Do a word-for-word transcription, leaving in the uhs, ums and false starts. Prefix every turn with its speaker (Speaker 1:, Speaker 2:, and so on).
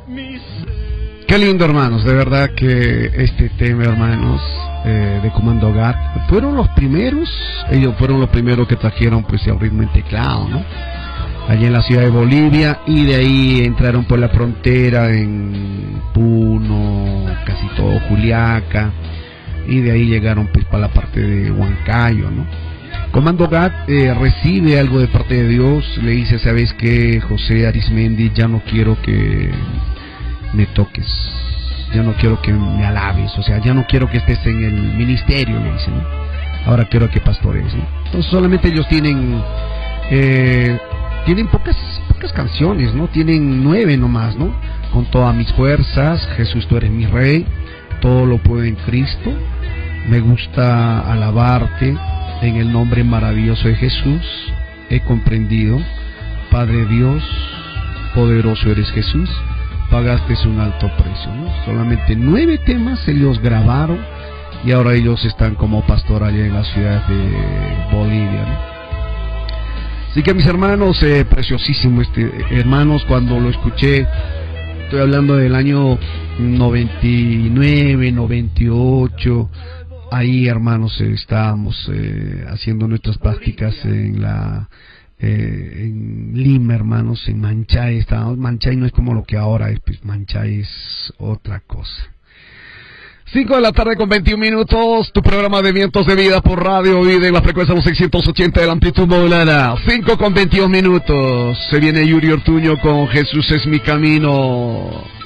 Speaker 1: Qué lindo, hermanos, de verdad que este tema, hermanos, eh, de Comando Hogar, fueron los primeros, ellos fueron los primeros que trajeron pues el ritmo en teclado, ¿no? Allí en la ciudad de Bolivia, y de ahí entraron por la frontera en Puno, casi todo Juliaca, y de ahí llegaron pues para la parte de Huancayo, ¿no? Comando Hogar eh, recibe algo de parte de Dios, le dice, ¿sabes qué, José Arismendi? Ya no quiero que me toques, ya no quiero que me alabes, o sea, ya no quiero que estés en el ministerio, le dicen, ¿no? Ahora quiero que pastores, ¿no? Entonces solamente ellos tienen eh, tienen pocas pocas canciones, ¿no? Tienen nueve nomás, ¿no? Con todas mis fuerzas, Jesús, tú eres mi rey, todo lo puedo en Cristo, me gusta alabarte, en el nombre maravilloso de Jesús he comprendido, Padre Dios, poderoso eres Jesús, pagaste un alto precio, ¿no? Solamente nueve temas ellos grabaron y ahora ellos están como pastor allá en la ciudad de Bolivia, ¿no? Así que mis hermanos, eh, preciosísimo este, hermanos, cuando lo escuché, estoy hablando del año noventa y nueve, noventa y ocho, ahí, hermanos, eh, estábamos eh, haciendo nuestras prácticas en la eh, en Lima, hermanos, en Manchay estábamos. Manchay no es como lo que ahora es, pues Manchay es otra cosa. cinco de la tarde con veintiún minutos, tu programa de Vientos de Vida por Radio Vida en la frecuencia de los seiscientos ochenta de la amplitud modulada. cinco con veintiún minutos, se viene Yuri Ortuño con Jesús es mi camino.